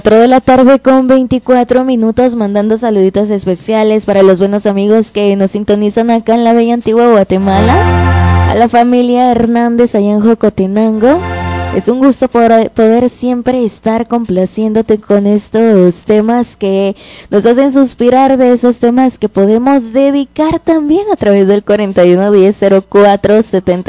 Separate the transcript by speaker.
Speaker 1: 4 de la tarde con 24 minutos, mandando saluditos especiales para los buenos amigos que nos sintonizan acá en la bella antigua Guatemala, a la familia Hernández allá en Jocotenango. Es un gusto poder siempre estar complaciéndote con estos temas que nos hacen suspirar, de esos temas que podemos dedicar también a través del 41100470.